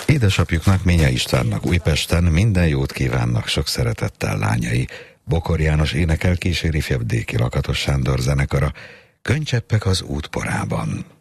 Édesapjuknak, Ménye Istvánnak Újpesten minden jót kívánnak sok szeretettel lányai. Bokor János énekel, kíséri ifjabb Déki Lakatos Sándor zenekara. Könycseppek az útporában.